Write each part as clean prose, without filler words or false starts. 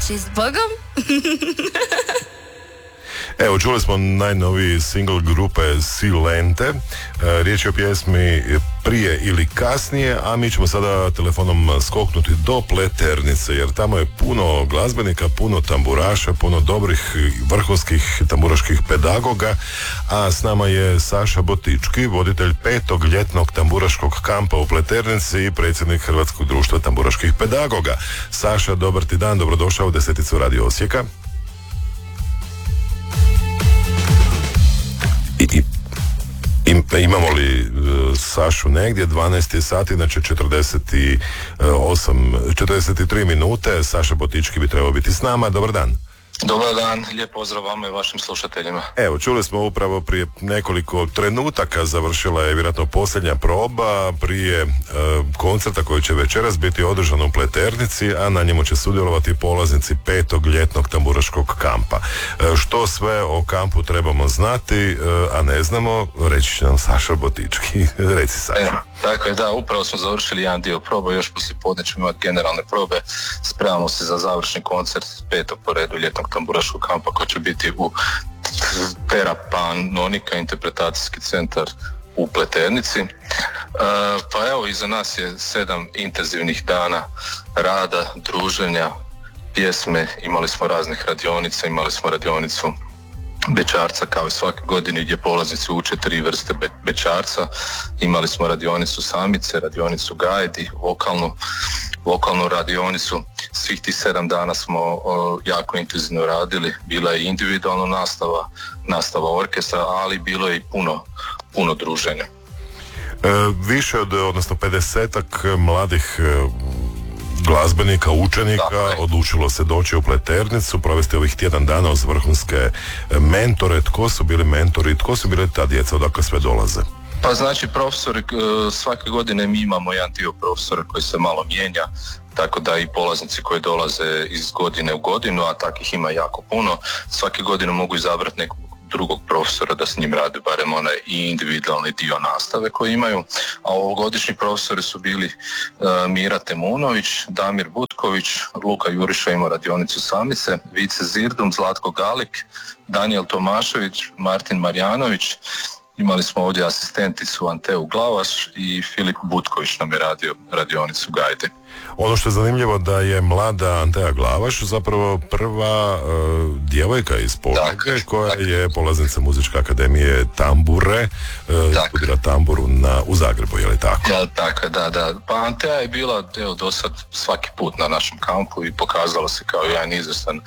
Znači, s Bogom. Evo, čuli smo najnoviji single grupe Silente. Riječ je o pjesmi Prije ili kasnije, a mi ćemo sada telefonom skoknuti do Pleternice, jer tamo je puno glazbenika, puno tamburaša, puno dobrih vrhunskih tamburaških pedagoga, a s nama je Saša Botički, voditelj 5. ljetnog tamburaškog kampa u Pleternici i predsjednik Hrvatskog društva tamburaških pedagoga. Saša, dobar ti dan, dobrodošao u Deseticu Radio Osijeka. Imamo li Sašu negdje? 12 sati, znači 43 minute. Saša Botički bi trebao biti s nama. Dobar dan. Dobar dan, lijep pozdrav vama i vašim slušateljima. Evo, čuli smo upravo prije nekoliko trenutaka, završila je vjerojatno posljednja proba prije koncerta koji će večeras biti održan u Pleternici, a na njemu će sudjelovati polaznici 5. ljetnog tamburaškog kampa. Što sve o kampu trebamo znati, a ne znamo, reći će nam Saša Botički. Reci, Saša. Tako je, da, upravo smo završili jedan dio proba, još poslije podne ćemo imati generalne probe, spremamo se za završni koncert 5. po redu ljetnog tamburaškog kampa koji će biti u Pera Panonika, interpretacijski centar u Pleternici. Pa evo, iza nas je 7 intenzivnih dana rada, druženja, pjesme, imali smo raznih radionica, imali smo radionicu bećarca kao i svake godine gdje polaznici uče 3 vrste bećarca, imali smo radionicu samice, radionicu gajdi, vokalnu radionicu. Svih tih 7 dana smo jako intenzivno radili, bila je individualna nastava orkestra, ali bilo je i puno druženja. Više odnosno 50-ak mladih glazbenika, učenika odlučilo se doći u Pleternicu, provesti ovih tjedan dana uz vrhunske mentore. Tko su bili mentori, tko su bili ta djeca, odakle sve dolaze? Pa znači, profesori, svake godine mi imamo jedan dio profesora koji se malo mijenja, tako da i polaznici koji dolaze iz godine u godinu, a takvih ima jako puno, svake godine mogu izabrati nekog drugog profesora da s njim radi barem onaj i individualni dio nastave koji imaju, a ovogodišnji profesori su bili Mira Temunović, Damir Butković, Luka Juriša ima radionicu samice, Vice Zirdum, Zlatko Galik, Danijel Tomašević, Martin Marjanović. Imali smo ovdje asistenticu Anteu Glavaš i Filip Butković nam je radio radionicu gajde. Ono što je zanimljivo da je mlada Antea Glavaš zapravo prva djevojka iz Požege koja je polaznica Muzičke akademije tambure, studira tamburu u Zagrebu, je li tako? Ja, tako, da. Pa Antea je bila do sad svaki put na našem kampu i pokazala se kao jedan izvrstan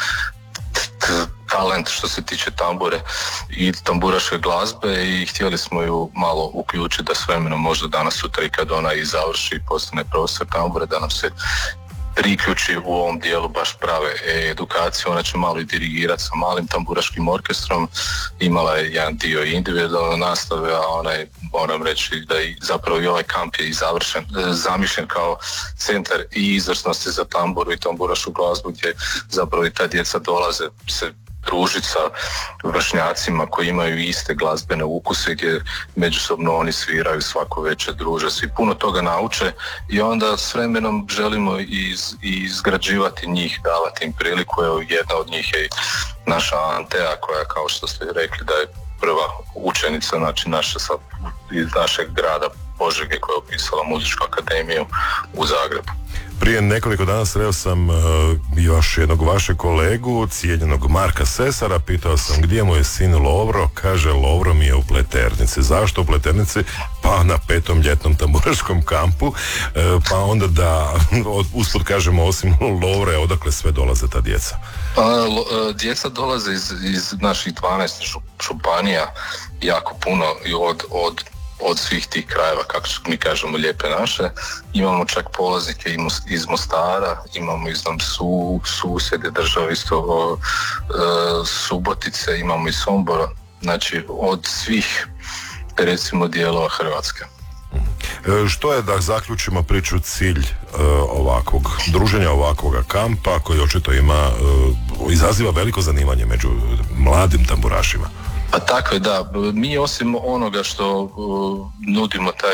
talent što se tiče tambure i tamburaške glazbe i htjeli smo ju malo uključiti da s vremenom možda danas sutra i kad ona i završi i postane profesor tambure da nam se priključi u ovom dijelu baš prave edukacije. Ona će malo i dirigirati sa malim tamburaškim orkestrom, imala je jedan dio individualne nastave, a ona je, moram reći da i zapravo i ovaj kamp je i zamišljen kao centar i izvrsnosti za tamburu i tamburašku glazbu gdje zapravo i ta djeca dolaze se družiti sa vršnjacima koji imaju iste glazbene ukuse gdje međusobno oni sviraju svako večer, druže se i puno toga nauče i onda s vremenom želimo i izgrađivati njih, davati im priliku. Evo, jedna od njih je naša Antea koja, kao što ste rekli, da je prva učenica, znači iz našeg grada Požege koja je upisala Muzičku akademiju u Zagrebu. Prije nekoliko dana sreo sam još jednog vašeg kolegu, cijenjenog Marka Sesara, pitao sam gdje mu je sin Lovro, kaže Lovro mi je u Pleternici. Zašto u Pleternici? Pa na 5. ljetnom tamburaškom kampu, pa onda da usput kažemo osim Lovre, odakle sve dolaze ta djeca? Djeca dolaze iz naših 12 županija, jako puno i od svih tih krajeva, kako mi kažemo, lijepe naše. Imamo čak polaznike iz Mostara, imamo iz susjede države isto Subotice, imamo iz Sombora, znači od svih recimo dijelova Hrvatske. Što je, da zaključimo priču, cilj ovakvog druženja, ovakvog kampa koji očito izaziva veliko zanimanje među mladim tamburašima? Pa tako je, da. Mi osim onoga što nudimo taj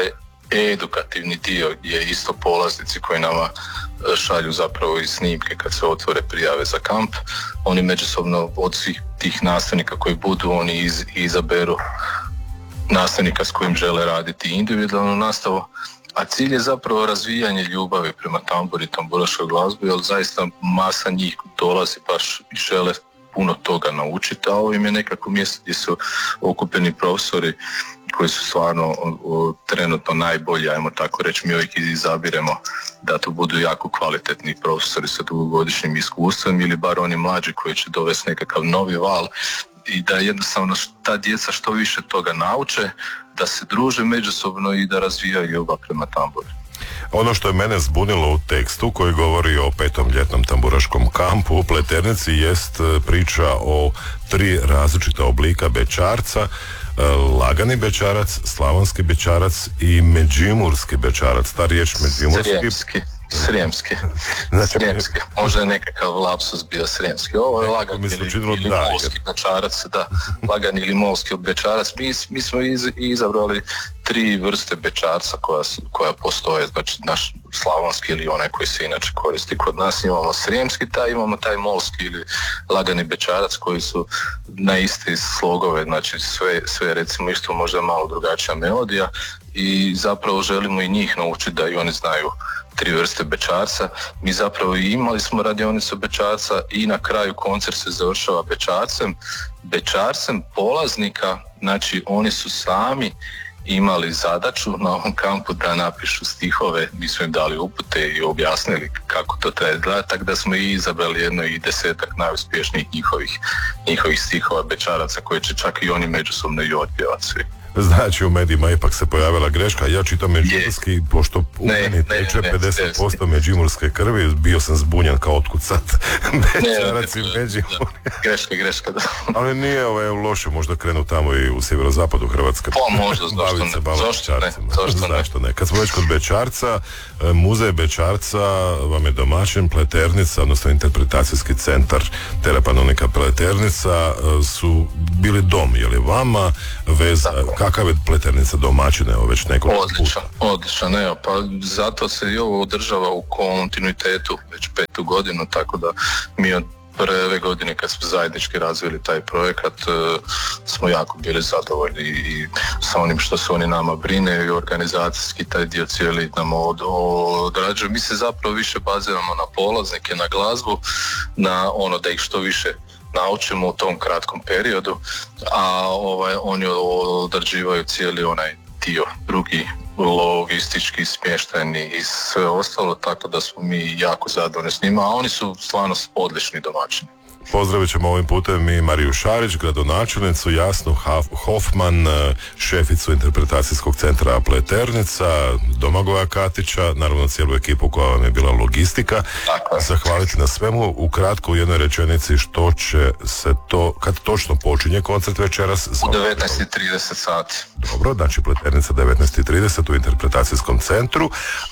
edukativni dio gdje isto polaznici koji nama šalju zapravo i snimke kad se otvore prijave za kamp, oni međusobno od svih tih nastavnika koji budu, oni izaberu nastavnika s kojim žele raditi individualnu nastavu, a cilj je zapravo razvijanje ljubavi prema tamburi i tamburaškoj glazbi, jer zaista masa njih dolazi baš i žele puno toga naučiti, a ovo im je nekako mjesto gdje su okupljeni profesori koji su stvarno trenutno najbolji, ajmo tako reći, mi uvijek izabiremo da to budu jako kvalitetni profesori sa dugogodišnjim iskustvom ili bar oni mlađi koji će dovesti nekakav novi val i da jednostavno ta djeca što više toga nauče, da se druže međusobno i da razvijaju ljubav prema tamburi. Ono što je mene zbunilo u tekstu koji govori o 5. ljetnom tamburaškom kampu u Pleternici jest priča o 3 različita oblika bećarca, lagani bećarac, slavonski bećarac i međimurski bećarac. Ta riječ međimurski... Srijemski. Srijemski. Možda je nekakav lapsus bio srijemski. Ovo je lagan ili molski bećarac, da. Lagan ili molski bećarac. Mi smo izabrali 3 vrste bećarca koja postoje. Znači naš slavonski ili onaj koji se inače koristi kod nas. Imamo srijemski, imamo taj molski ili lagani bećarac koji su na iste slogove. Znači sve recimo isto možda malo drugačija melodija i zapravo želimo i njih naučiti da i oni znaju 3 vrste bećarca. Mi zapravo i imali smo radionicu bećarca i na kraju koncert se završava bećarcem polaznika, znači oni su sami imali zadaću na ovom kampu da napišu stihove, mi smo im dali upute i objasnili kako to treba gledati, tako da smo i izabrali jedno i 10-ak najuspješnijih njihovih stihova bećaraca koje će čak i oni međusobno i otpjevati svi. Znači u medijima ipak se pojavila greška, ja čitam međimurski, pošto u meni teče 50% međimurske krvi, bio sam zbunjen kao otkud sad bećarac i Međimur. Greška, da. Ali nije loše možda krenu tamo i u sjeverozapadu Hrvatske. Pa možda, zašto ne. Kad smo već kod bećarca, muzej bećarca vam je domaćin, Pleternica, odnosno interpretacijski centar Terapanonika Pleternica su bili dom, je li vama veza, kakav je Pleternica domaćin, evo već nekoliko puta? Odličan, evo, pa zato se i ovo održava u kontinuitetu već 5. godinu, tako da mi od prve godine kad smo zajednički razvili taj projekat smo jako bili zadovoljni i sa onim što se oni nama brine i organizacijski taj dio cijeli nam odrađuje. Mi se zapravo više baziramo na polaznike, na glazbu, na ono da ih što više naučimo u tom kratkom periodu, a oni odrađivaju cijeli onaj dio drugi, logistički, smještajni i sve ostalo, tako da smo mi jako zadovoljni s njima, a oni su stvarno odlični domaćini. Pozdravit ćemo ovim putem i Mariju Šarić, gradonačelnicu, Jasnu Hofman, šeficu interpretacijskog centra Pleternica, Domagoja Katića, naravno cijelu ekipu koja vam je bila logistika. Zahvaliti na svemu. Ukratko u jednoj rečenici što će se to, kad točno počinje koncert večeras? U 19:30 sati. Dobro, znači Pleternica 19:30 u interpretacijskom centru,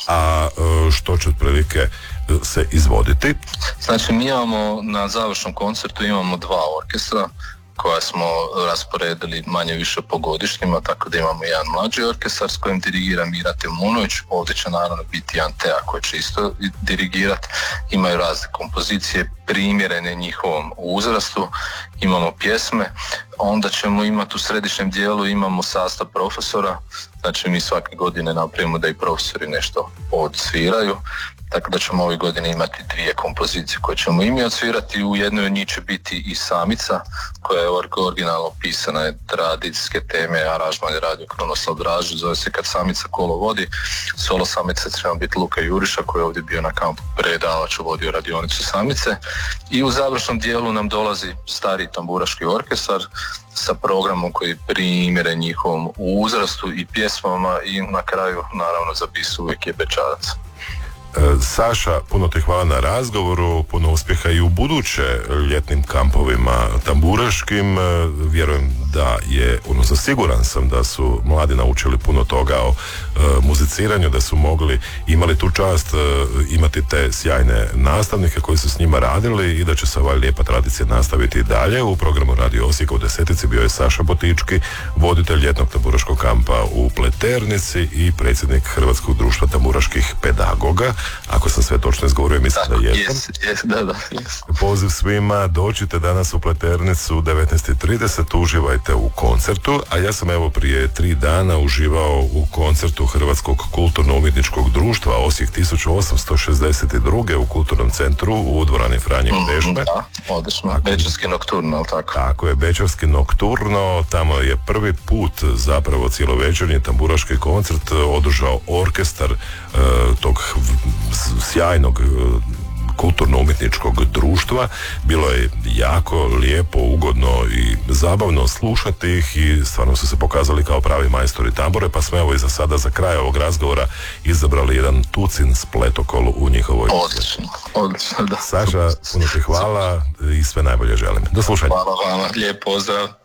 a što će otprilike se izvoditi? Znači mi imamo na završnom koncertu imamo 2 orkestra koja smo rasporedili manje više po godišnjima, tako da imamo jedan mlađi orkestar s kojim dirigira Mira Temunović, ovdje će naravno biti jedan Tea koji će isto dirigirati, imaju razne kompozicije primjerene njihovom uzrastu, imamo pjesme, onda ćemo imati u središnjem dijelu imamo sastav profesora, znači mi svake godine napravimo da i profesori nešto odsviraju, tako da ćemo ove godine imati 2 kompozicije koje ćemo i mi odsvirati. U jednoj od njih će biti i Samica, koja je originalno pisana tradicijske teme, aranžman je radio Krunoslav Dražić, zove se Kad Samica kolo vodi. Solo Samica će nam biti Luka Juriša, koji je ovdje bio na kampu predavač, vodio radionicu Samice. I u završnom dijelu nam dolazi stari tamburaški orkestar sa programom koji primjere njihovom uzrastu i pjesmama i na kraju naravno za bis uvijek je bećarac. Saša, puno ti hvala na razgovoru, puno uspjeha i u buduće ljetnim kampovima tamburaškim, vjerujem da je, odnosno siguran sam da su mladi naučili puno toga o muziciranju, da su imali tu čast imati te sjajne nastavnike koji su s njima radili i da će se ova lijepa tradicija nastaviti i dalje. U programu Radio Osijeka u 10 bio je Saša Botički, voditelj ljetnog tamburaškog kampa u Pleternici i predsjednik Hrvatskog društva tamburaških pedagoga. Ako sam sve točno izgovorio, mislim da jesam. Da. Poziv svima, dođite danas u Pleternicu u 19:30, uživajte u koncertu, a ja sam evo prije 3 dana uživao u koncertu Hrvatskog kulturno-umjetničkog društva Osijek 1862. u Kulturnom centru u dvorani Franje Krešme. Da, odlično. Bečarski nokturno, ali tako? Tako je, Bečarski nokturno, tamo je prvi put zapravo cijelovečernji tamburaški koncert održao orkestar tog sjajnog kulturno-umjetničkog društva. Bilo je jako lijepo, ugodno i zabavno slušati ih i stvarno su se pokazali kao pravi majstori tambure, pa smo evo i za sada, za kraj ovog razgovora, izabrali jedan tucin spletokol u njihovoj. Odlično, da. Saša, puno ti hvala i sve najbolje želim. Do slušanja. Hvala vama, lijep pozdrav.